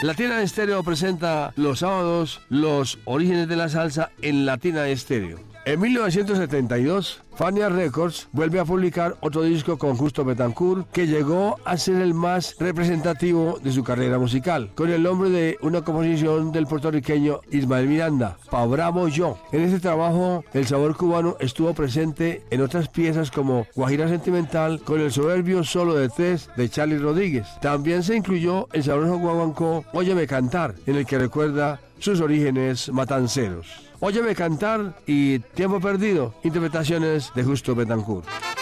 Latina Estéreo presenta los sábados Los Orígenes de la Salsa en Latina Estéreo. En 1972, Fania Records vuelve a publicar otro disco con Justo Betancourt, que llegó a ser el más representativo de su carrera musical, con el nombre de una composición del puertorriqueño Ismael Miranda, Pa' Bravo Yo. En este trabajo, el sabor cubano estuvo presente en otras piezas como Guajira Sentimental, con el soberbio solo de tres de Charlie Rodríguez. También se incluyó el sabroso guaguancó Óyeme Cantar, en el que recuerda sus orígenes matanceros. Óyeme Cantar y Tiempo Perdido, interpretaciones de Justo Betancourt.